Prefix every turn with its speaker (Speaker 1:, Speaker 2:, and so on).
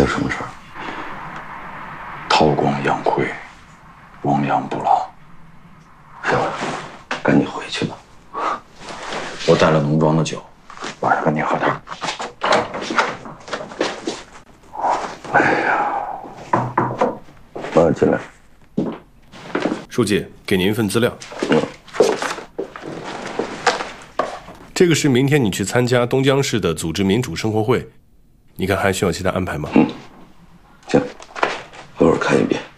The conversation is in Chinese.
Speaker 1: 有什么事儿？韬光养晦，亡羊补牢。行了，赶紧回去吧。我带了农庄的酒，晚上跟你喝点。哎呀，妈进来。
Speaker 2: 书记，给您一份资料。这个是明天你去参加东江市的组织民主生活会，你看还需要其他安排吗？
Speaker 1: 行，一会儿看一遍。